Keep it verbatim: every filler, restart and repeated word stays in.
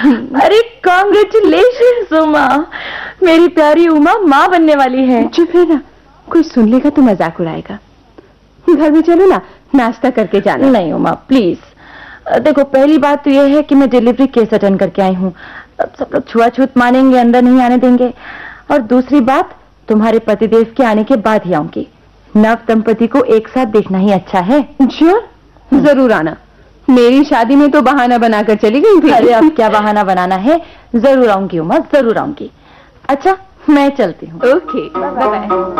अरे कॉन्ग्रेचुलेशन उमा, मेरी प्यारी उमा माँ बनने वाली है। चुप है ना, कोई सुन लेगा तो मजाक उड़ाएगा। घर में चलो ना, नाश्ता करके जाना। नहीं उमा प्लीज, देखो पहली बात तो यह है कि मैं डिलीवरी केस अटेंड करके आई हूँ, सब लोग छुआछूत मानेंगे, अंदर नहीं आने देंगे। और दूसरी बात, तुम्हारे पतिदेव के आने के बाद ही आऊंगी। नव दंपति को एक साथ देखना ही अच्छा है। श्योर, जरूर आना। मेरी शादी में तो बहाना बनाकर चली गई थी। अरे अब क्या बहाना बनाना है, जरूर आऊंगी उमा, जरूर आऊंगी। अच्छा मैं चलती हूँ। Okay, bye bye.